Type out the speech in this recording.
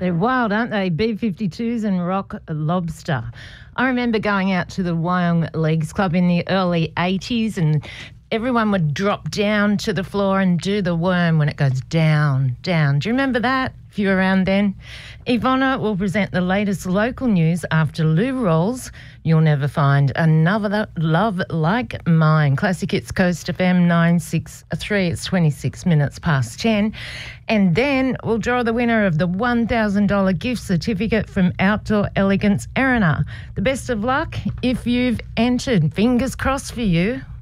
They're wild, aren't they? B-52s and rock lobster. I remember going out to the Wyong Leagues Club in the early 80s and everyone would drop down to the floor and do the worm when it goes down, down. Do you remember that, if you were around then? Ivonna will present the latest local news after Lou rolls. You'll never find another love like mine. Classic Hits Coast FM 963. It's 26 minutes past 10. And then we'll draw the winner of the $1,000 gift certificate from Outdoor Elegance Erina. The best of luck if you've entered. Fingers crossed for you.